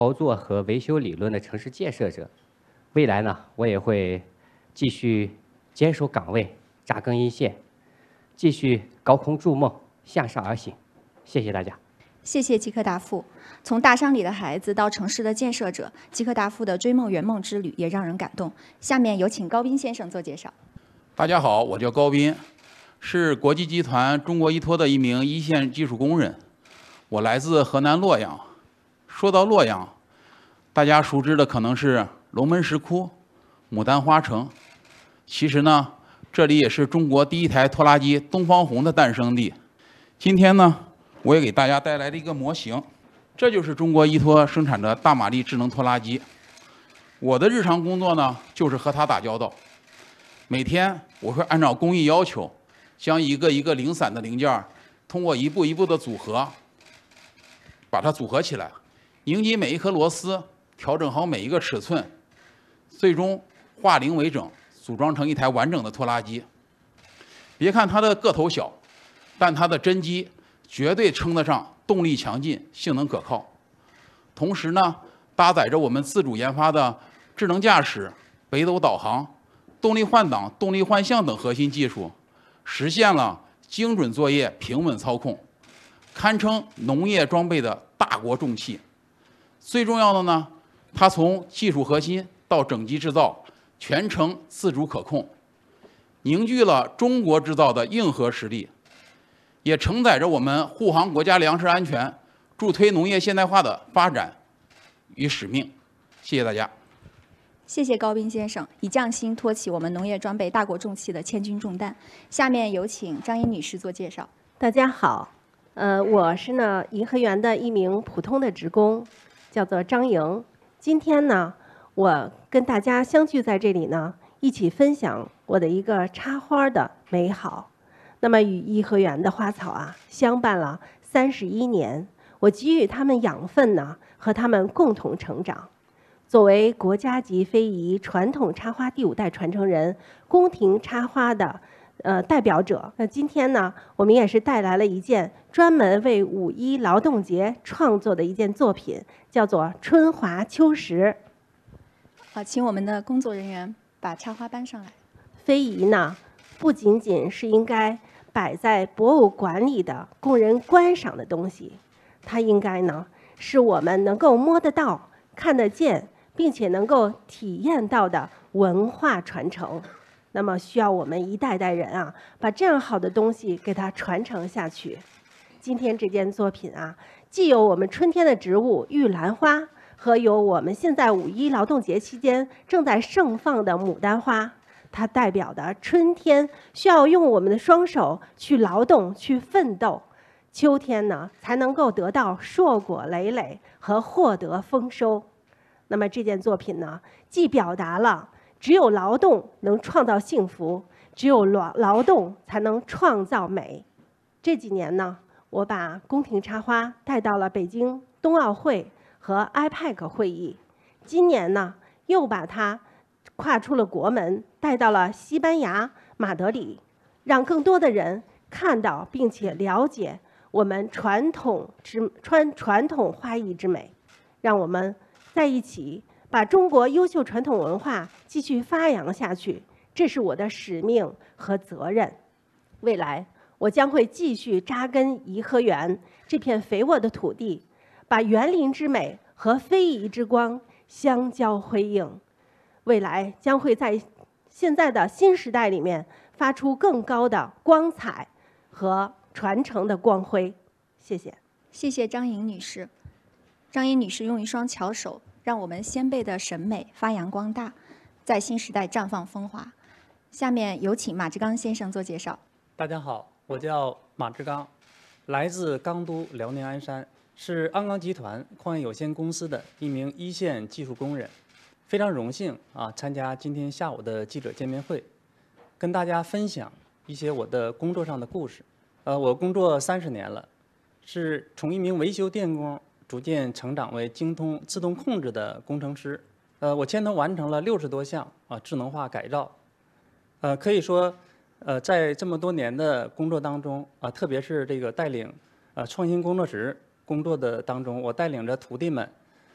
操作和维修理论的城市建设者。未来呢，我也会继续坚守岗位，扎根一线，继续高空筑梦，向上而行。谢谢大家。 谢谢吉克达夫。从大山里的孩子到城市的建设者，吉克达夫的追梦圆梦之旅也让人感动。下面有请高斌先生做介绍。 大家好，我叫高斌，是国际集团中国依托的一名一线技术工人。我来自河南洛阳。说到洛阳，大家熟知的可能是龙门石窟、牡丹花城。其实呢，这里也是中国第一台拖拉机东方红的诞生地。今天呢，我也给大家带来了一个模型，这就是中国依托生产的大马力智能拖拉机。我的日常工作呢，就是和它打交道。每天我会按照工艺要求，将一个一个零散的零件通过一步一步的组合，把它组合起来，拧紧每一颗螺丝，调整好每一个尺寸，最终化零为整，组装成一台完整的拖拉机。别看它的个头小，但它的真机绝对称得上动力强劲、性能可靠。同时呢，搭载着我们自主研发的智能驾驶、北斗导航、动力换挡、动力换向等核心技术，实现了精准作业、平稳操控，堪称农业装备的大国重器。最重要的呢，它从技术核心到整机制造，全程自主可控，凝聚了中国制造的硬核实力，也承载着我们护航国家粮食安全、助推农业现代化的发展与使命。谢谢大家。 谢谢高斌先生，以匠心托起我们农业装备大国重器的千钧重担。下面有请张英女士做介绍。 大家好，我是颐和园的一名普通的职工，叫做张莹。今天呢，我跟大家相聚在这里呢，一起分享我的一个插花的美好。那么与颐和园的花草啊相伴了31年，我给予他们养分呢，和他们共同成长。作为国家级非遗传统插花第5代传承人，宫廷插花的代表者，那今天呢，我们也是带来了一件专门为5·1劳动节创作的一件作品，叫做《春华秋实》。 请我们的工作人员把插花搬上来。 非遗呢，不仅仅是应该摆在博物馆里的供人观赏的东西，它应该呢，是我们能够摸得到、看得见，并且能够体验到的文化传承。那么需要我们一代代人啊，把这样好的东西给它传承下去。今天这件作品啊，既有我们春天的植物玉兰花，和有我们现在5·1劳动节期间正在盛放的牡丹花。它代表的春天需要用我们的双手去劳动、去奋斗，秋天呢才能够得到硕果累累和获得丰收。那么这件作品呢，既表达了只有劳动能创造幸福，只有劳动才能创造美。这几年呢，我把宫廷插花带到了北京冬奥会和 IPAC 会议，今年呢又把它跨出了国门，带到了西班牙马德里，让更多的人看到并且了解我们传统花艺之美。让我们在一起把中国优秀传统文化继续发扬下去，这是我的使命和责任。未来我将会继续扎根颐和园这片肥沃的土地，把园林之美和非遗之光相交辉映。未来将会在现在的新时代里面发出更高的光彩和传承的光辉。谢谢。 谢谢张莹女士。张莹女士用一双巧手，让我们先辈的审美发扬光大，在新时代绽放风华。下面有请马志刚先生做介绍。 大家好，我叫马志刚，来自钢都辽宁鞍山，是鞍钢集团矿业有限公司的一名一线技术工人。非常荣幸参加今天下午的记者见面会，跟大家分享一些我的工作上的故事。我工作30年了，是从一名维修电工逐渐成长为精通自动控制的工程师。我牵头完成了60多项智能化改造。可以说，在这么多年的工作当中特别是这个带领创新工作室工作的当中，我带领着徒弟们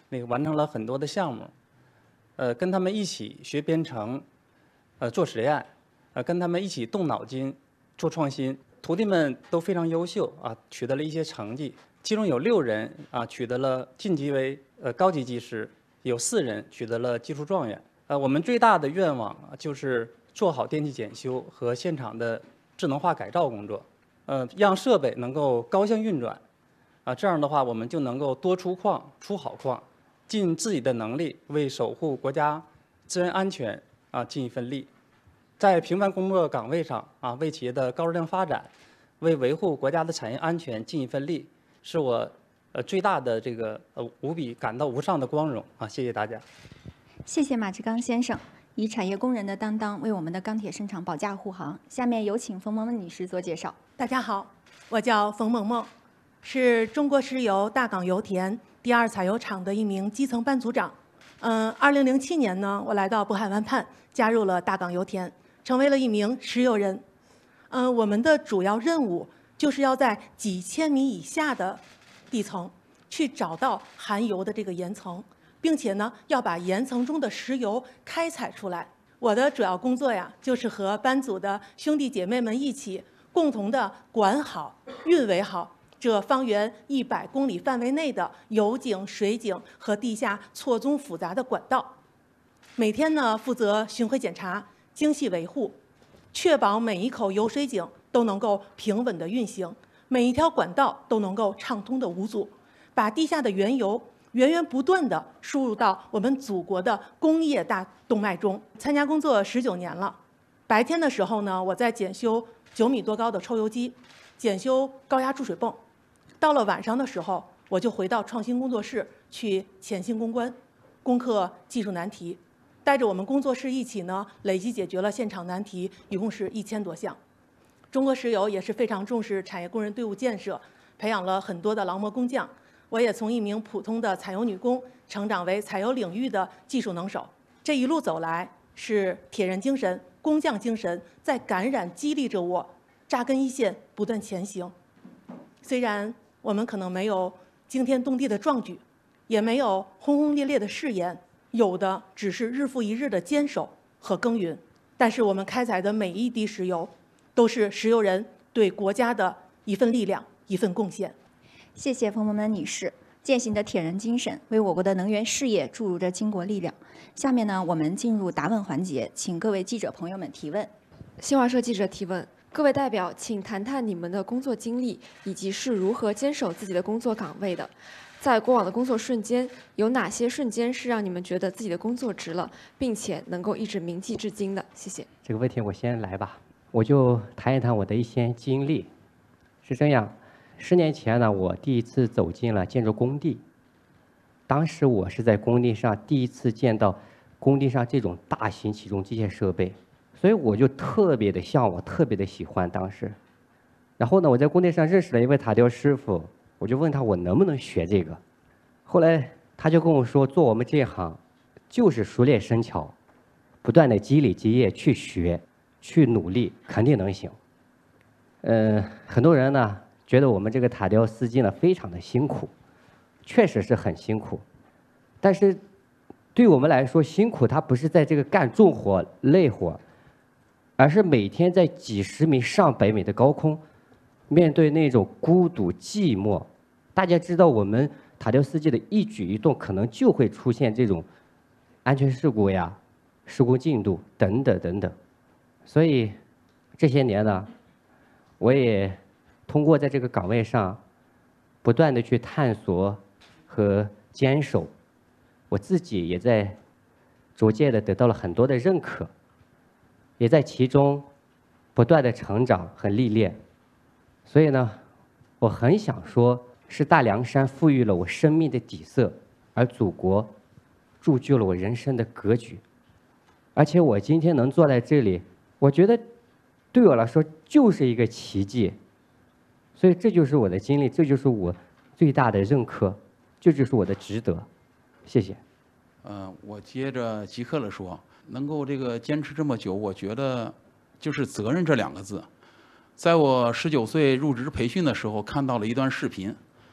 完成了很多的项目，跟他们一起学编程，做实验，跟他们一起动脑筋做创新。徒弟们都非常优秀啊，取得了一些成绩。其中有6人啊取得了晋级为高级技师，有4人取得了技术状元。我们最大的愿望就是做好电气检修和现场的智能化改造工作，让设备能够高效运转，这样的话我们就能够多出矿、出好矿，尽自己的能力为守护国家资源安全尽一份力。在平凡工作岗位上为企业的高质量发展，为维护国家的产业安全尽一份力，是我最大的这个无比感到无上的光荣谢谢大家。 谢谢马志刚先生以产业工人的担当为我们的钢铁生产保驾护航。下面有请冯萌萌女士做介绍。 大家好，我叫冯萌萌，是中国石油大港油田第2采油厂的一名基层班组长。2007年呢，我来到渤海湾畔，加入了大港油田，成为了一名石油人。我们的主要任务就是要在几千米以下的地层去找到含油的这个岩层，并且呢，要把岩层中的石油开采出来。我的主要工作呀，就是和班组的兄弟姐妹们一起，共同的管好、运维好这方圆100公里范围内的油井、水井和地下错综复杂的管道。每天呢，负责巡回检查、精细维护，确保每一口油水井都能够平稳的运行，每一条管道都能够畅通的无阻，把地下的原油源源不断地输入到我们祖国的工业大动脉中。参加工作19年了，白天的时候呢，我在检修9米多高的抽油机，检修高压注水泵；到了晚上的时候，我就回到创新工作室去潜心攻关，攻克技术难题。带着我们工作室一起呢，累计解决了现场难题，一共是1000多项。中国石油也是非常重视产业工人队伍建设，培养了很多的劳模工匠。我也从一名普通的采油女工成长为采油领域的技术能手。这一路走来，是铁人精神、工匠精神在感染激励着我，扎根一线，不断前行。虽然我们可能没有惊天动地的壮举，也没有轰轰烈烈的誓言，有的只是日复一日的坚守和耕耘。但是我们开采的每一滴石油，都是石油人对国家的一份力量、一份贡献。 谢谢冯萌萌女士践行的铁人精神，为我国的能源事业注入着巾帼力量。下面呢，我们进入答问环节，请各位记者朋友们提问。 新华社记者提问：各位代表，请谈谈你们的工作经历，以及是如何坚守自己的工作岗位的。在过往的工作瞬间，有哪些瞬间是让你们觉得自己的工作值了，并且能够一直铭记至今的？谢谢。 这个问题我先来吧，我就谈一谈我的一些经历。是这样，10年前呢，我第一次走进了建筑工地。当时我是在工地上第一次见到工地上这种大型起重机械设备，所以我就特别的向往，特别的喜欢当时。然后呢，我在工地上认识了一位塔吊师傅，我就问他我能不能学这个。后来他就跟我说，做我们这一行就是熟练生巧，不断的积累经验，去学，去努力，肯定能行。很多人呢觉得我们这个塔吊司机呢非常的辛苦，确实是很辛苦，但是对我们来说，辛苦它不是在这个干重活累活，而是每天在几十米、上百米的高空，面对那种孤独寂寞。大家知道，我们塔吊司机的一举一动可能就会出现这种安全事故呀、施工进度等等等等。所以这些年呢，我也通过在这个岗位上不断的去探索和坚守，我自己也在逐渐的得到了很多的认可，也在其中不断的成长和历练。所以呢，我很想说，是大凉山赋予了我生命的底色，而祖国铸就了我人生的格局。而且我今天能坐在这里，我觉得对我来说就是一个奇迹。所以这就是我的经历，这就是我最大的认可，这就是我的值得。谢谢。 我接着吉克了说，能够这个坚持这么久，我觉得就是责任这2个字。在我19岁入职培训的时候，看到了一段视频，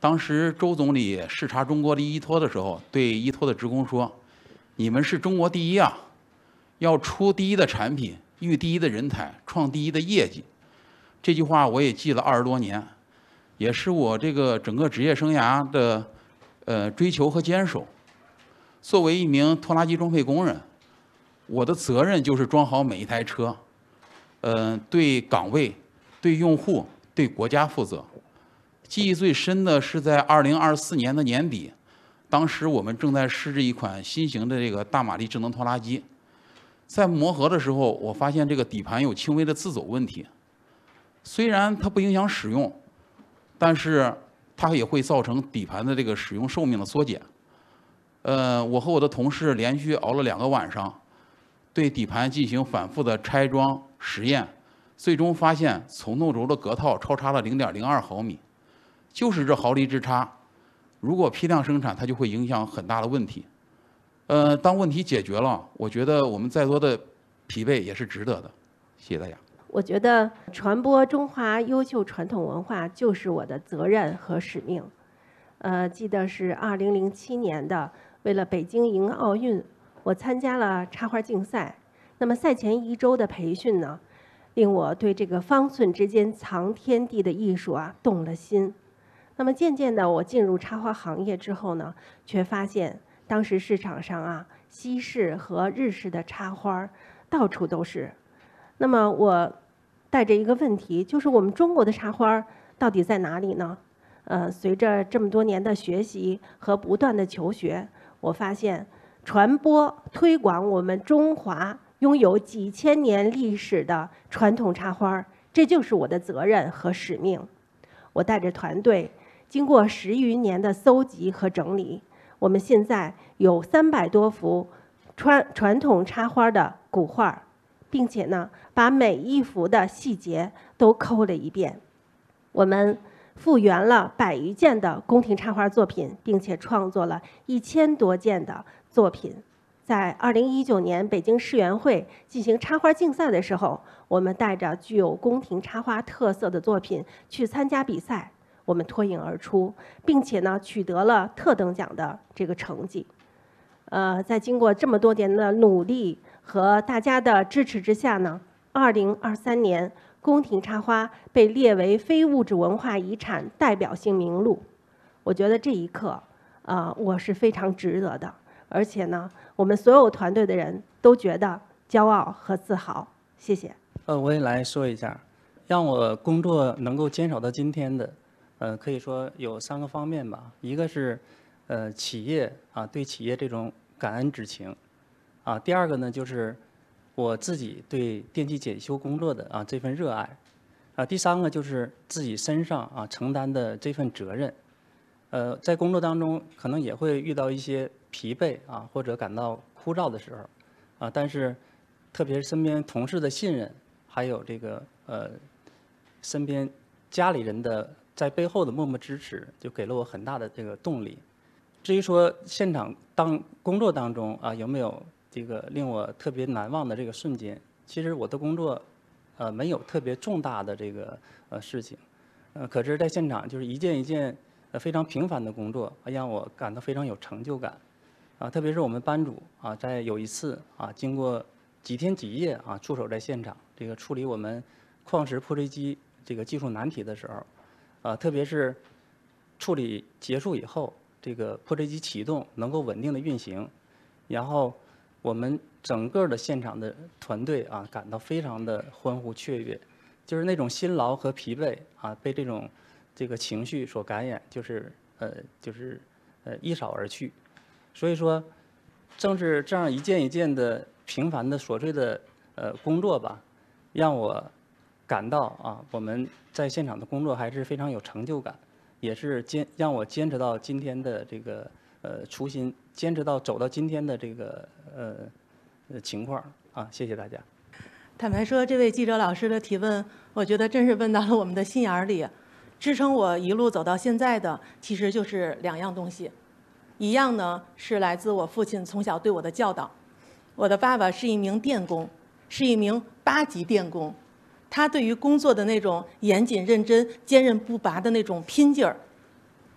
当时周总理视察中国的依托的时候，对依托的职工说：“你们是中国第一啊，要出第一的产品，育第一的人才，创第一的业绩。”这句话我也记了20多年，也是我这个整个职业生涯的追求和坚守。作为一名拖拉机装配工人，我的责任就是装好每一台车，对岗位、对用户、对国家负责。记忆最深的是在2024年的年底，当时我们正在试制一款新型的这个大马力智能拖拉机，在磨合的时候，我发现这个底盘有轻微的自走问题。虽然它不影响使用，但是它也会造成底盘的这个使用寿命的缩减。我和我的同事连续熬了2个晚上，对底盘进行反复的拆装实验，最终发现从动轴的隔套超差了0.02毫米，就是这毫厘之差，如果批量生产，它就会影响很大的问题。当问题解决了，我觉得我们再多的疲惫也是值得的。谢谢大家。 我觉得传播中华优秀传统文化就是我的责任和使命。记得是2007年的，为了北京迎奥运，我参加了插花竞赛。那么赛前1周的培训呢，令我对这个方寸之间藏天地的艺术啊动了心。那么渐渐的，我进入插花行业之后呢，却发现当时市场上啊，西式和日式的插花到处都是。那么我带着一个问题，就是我们中国的插花到底在哪里呢？随着这么多年的学习和不断的求学，我发现传播推广我们中华拥有几千年历史的传统插花，这就是我的责任和使命。我带着团队，经过10余年的搜集和整理，我们现在有300多幅传统插花的古画，并且呢，把每一幅的细节都抠了一遍。我们复原了100余件的宫廷插花作品，并且创作了1000多件的作品。在2019年北京世园会进行插花竞赛的时候，我们带着具有宫廷插花特色的作品去参加比赛，我们脱颖而出，并且呢取得了特等奖的这个成绩。在经过这么多年的努力和大家的支持之下呢，2023年宫廷插花被列为非物质文化遗产代表性名录。我觉得这一刻，我是非常值得的，而且呢，我们所有团队的人都觉得骄傲和自豪。谢谢。 我也来说一下，让我工作能够坚守到今天的，可以说有3个方面吧。一个是，企业对企业这种感恩之情，第二个呢就是我自己对电气检修工作的这份热爱，第3个就是自己身上承担的这份责任。在工作当中可能也会遇到一些疲惫或者感到枯燥的时候，但是特别是身边同事的信任，还有这个身边家里人的在背后的默默支持，就给了我很大的这个动力。至于说现场工作当中有没有这个令我特别难忘的这个瞬间，其实我的工作没有特别重大的这个事情，可是在现场就是一件一件非常平凡的工作，让我感到非常有成就感。特别是我们班主在有一次经过几天几夜驻守在现场，这个处理我们矿石破碎机这个技术难题的时候，特别是处理结束以后，这个破碎机启动能够稳定的运行，然后我们整个的现场的团队感到非常的欢呼雀跃，就是那种辛劳和疲惫被这个情绪所感染，就是一扫而去。所以说，正是这样一件一件的平凡的琐碎的工作吧，让我感到我们在现场的工作还是非常有成就感，也是让我坚持到今天的这个初心，坚持到走到今天的这个情况谢谢大家。 坦白说，这位记者老师的提问，我觉得真是问到了我们的心眼里。支撑我一路走到现在的，其实就是2样东西。一样呢是来自我父亲从小对我的教导。我的爸爸是一名电工，是一名8级电工，他对于工作的那种严谨认真、坚韧不拔的那种拼劲儿，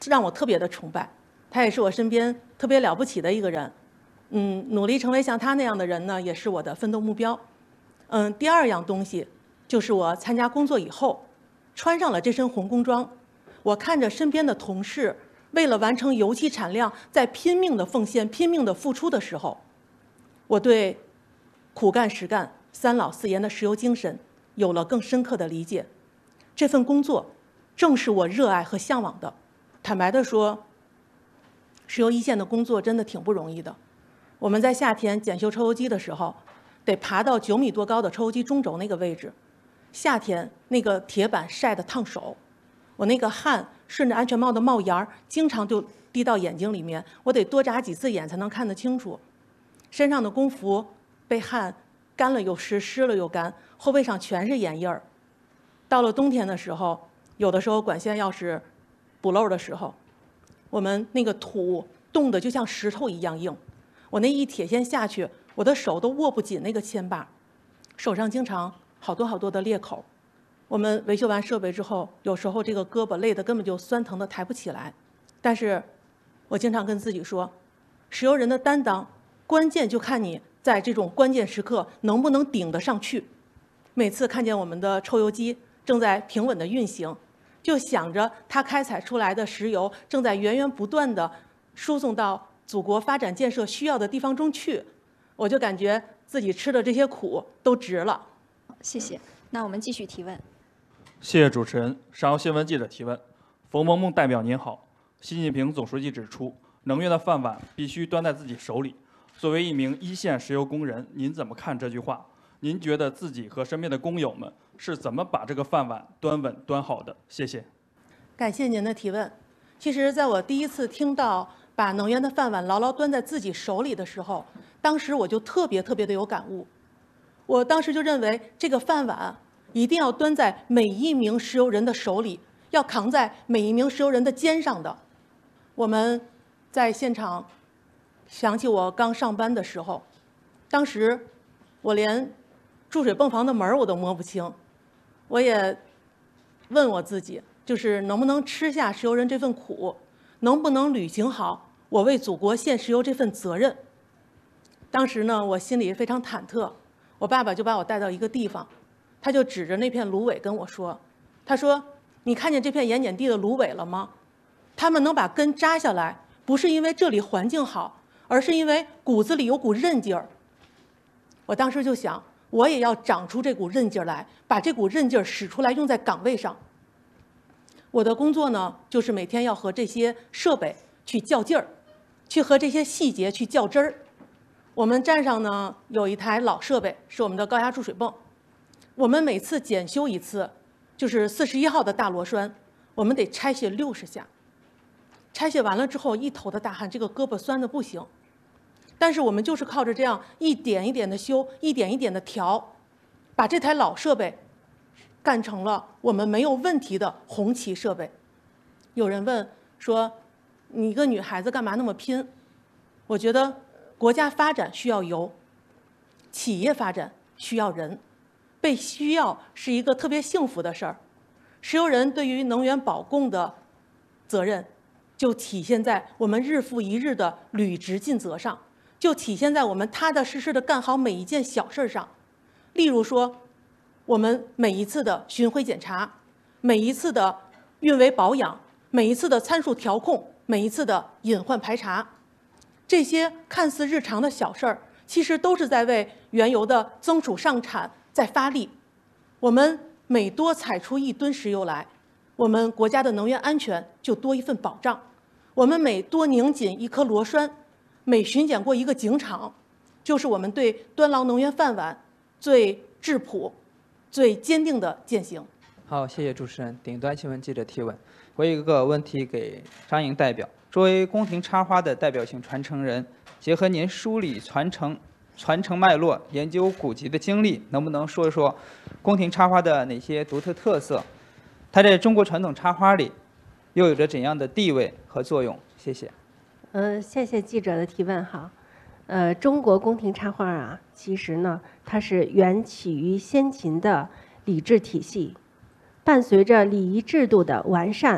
让我特别的崇拜，他也是我身边特别了不起的一个人。努力成为像他那样的人呢，也是我的奋斗目标。第二样东西就是我参加工作以后，穿上了这身红工装，我看着身边的同事为了完成油气产量，在拼命的奉献、拼命的付出的时候，我对苦干实干、三老四严的石油精神有了更深刻的理解。这份工作正是我热爱和向往的。坦白地说，石油一线的工作真的挺不容易的。我们在夏天检修抽油机的时候，得爬到9米多高的抽油机中轴那个位置，夏天那个铁板晒得烫手，我那个汗顺着安全帽的帽檐儿，经常就滴到眼睛里面，我得多眨几次眼才能看得清楚。身上的工服被汗干了又湿，湿了又干，后背上全是眼印儿。到了冬天的时候，有的时候管线要是补漏的时候，我们那个土冻得就像石头一样硬，我那一铁线下去，我的手都握不紧那个铅把，手上经常好多的裂口。我们维修完设备之后，有时候这个胳膊累得根本就酸疼得抬不起来。但是我经常跟自己说，石油人的担当，关键就看你在这种关键时刻能不能顶得上去。每次看见我们的抽油机正在平稳的运行，就想着它开采出来的石油正在源源不断的输送到祖国发展建设需要的地方中去，我就感觉自己吃的这些苦都值了。 谢谢。那我们继续提问。 谢谢主持人。上游新闻记者提问：冯萌萌代表您好，习近平总书记指出，能源的饭碗必须端在自己手里。作为一名一线石油工人，您怎么看这句话？您觉得自己和身边的工友们是怎么把这个饭碗端稳端好的？谢谢。 感谢您的提问。其实，在我第一次听到把能源的饭碗牢牢端在自己手里的时候，当时我就特别的有感悟。我当时就认为，这个饭碗一定要端在每一名石油人的手里，要扛在每一名石油人的肩上的。我们在现场想起我刚上班的时候，当时我连注水泵房的门我都摸不清，我也问我自己，就是能不能吃下石油人这份苦，能不能履行好我为祖国献石油这份责任。当时呢，我心里非常忐忑。我爸爸就把我带到一个地方，他就指着那片芦苇跟我说，他说，你看见这片盐碱地的芦苇了吗？他们能把根扎下来，不是因为这里环境好，而是因为骨子里有股韧劲儿。我当时就想，我也要长出这股韧劲儿来，把这股韧劲儿使出来，用在岗位上。我的工作呢，就是每天要和这些设备去较劲儿，去和这些细节去较真儿。我们站上呢有一台老设备，是我们的高压注水泵。我们每次检修一次，就是41号的大螺栓，我们得拆卸60下。拆卸完了之后，一头的大汗，这个胳膊酸的不行。但是我们就是靠着这样一点一点的修，一点一点的调，把这台老设备干成了我们没有问题的红旗设备。有人问说，你一个女孩子干嘛那么拼？我觉得国家发展需要油，企业发展需要人，被需要是一个特别幸福的事儿。石油人对于能源保供的责任，就体现在我们日复一日的履职尽责上，就体现在我们踏踏实实的干好每一件小事上。例如说，我们每一次的巡回检查，每一次的运维保养，每一次的参数调控，每一次的隐患排查，这些看似日常的小事儿，其实都是在为原油的增储上产在发力。我们每多采出1吨石油来，我们国家的能源安全就多一份保障。我们每多拧紧一颗螺栓，每巡检过一个井场，就是我们对端牢能源饭碗最质朴、最坚定的践行。 好，谢谢主持人。顶端新闻记者提问，我有一个问题给张莹代表。作为宫廷插花的代表性传承人，结合您梳理传承脉络、研究古籍的经历，能不能说一说宫廷插花的哪些独特特色？它在中国传统插花里又有着怎样的地位和作用？谢谢。 谢谢记者的提问哈。中国宫廷插花啊，其实呢，它是源起于先秦的礼制体系，伴随着礼仪制度的完善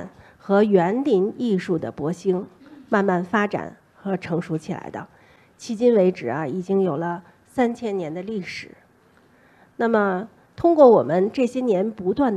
和园林艺术的博兴慢慢发展和成熟起来的。迄今为止啊，已经有了3000年的历史。那么，通过我们这些年不断的